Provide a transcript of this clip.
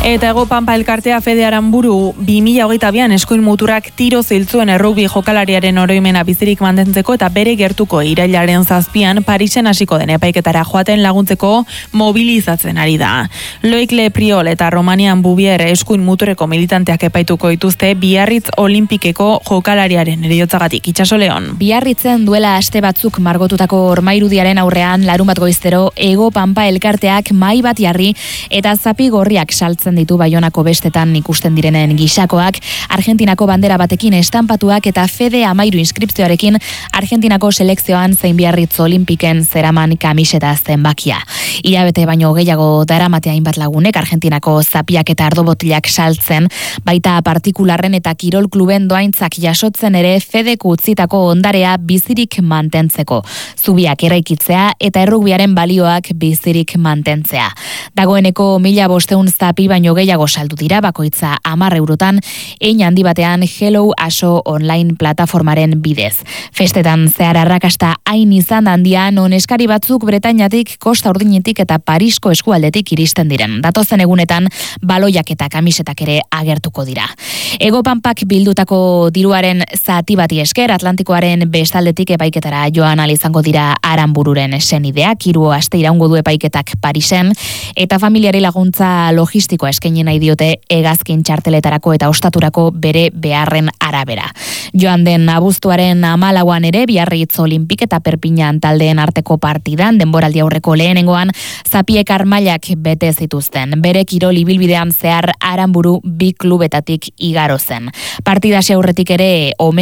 Eta Hego Pampa elkartea Fede Aranburu 2022an eskuin muturrak tiro ziltzuen errugbi jokalariaren oroimena bizirik mantentzeko eta bere gertuko irailaren 7an Parisen hasiko den epaiketara joaten laguntzeko mobilizatzen ari da. Loic Lepriol eta Romanian Bubier eskuin muturreko militanteak epaituko dituzte Biarritz Olimpikeko jokalariaren heriotzagatik. Itxaso Leon. Biarritzen duela aste batzuk margotutako ormairudiaren aurrean larunbat goiztero Hego Pampa elkarteak mahai bat jarri eta zapi gorriak saltzen ditu Baionako bestetan ikusten direnen gisakoak, Argentinako bandera batekin estanpatuak eta Fede 13 inskripzioarekin Argentinako selekzioan zein Biarritz Olimpiken zeraman kamiseta zenbakia. Hilabete baino gehiago daramatea hainbat lagunek Argentinako zapiak eta ardobotilak saltzen, baita partikularren eta kirol kluben doaintzak jasotzen ere Fedek utzitako ondarea bizirik mantentzeko, zubiak eraikitzea eta errugbiaren balioak bizirik mantentzea. Dagoeneko 1500 zapi baino gehiago saldu dira, bakoitza 10 eurotan, hein handi batean Hello Aso online plataformaren bidez. Festetan zehar arrakasta hain izan handia, non eskari batzuk Bretainatik, Kosta Urdinetik eta Parisko eskualdetik iristen diren. Datozen egunetan baloiak eta kamisetak ere agertuko dira. Hego Pampak bildutako diruaren zati bati esker, Atlantikoaren bestaldetik epaiketara joan ahal izango dira Aranbururen senideak, 3 aste iraungo du epaiketak Parisen, eta familiari laguntza logistikoa eskaini nahi diote hegazkin txarteletarako eta ostaturako bere beharren arabera. Joan den abuztuaren 14an ere Biarritz Olimpik eta Perpiñan taldeen arteko partidan denboraldi aurreko lehenengoan zapiek armailak bete zituzten. Bere kirol ibilbidean zehar Aranburu bi klubetatik igaro zen. Partida aurretik ere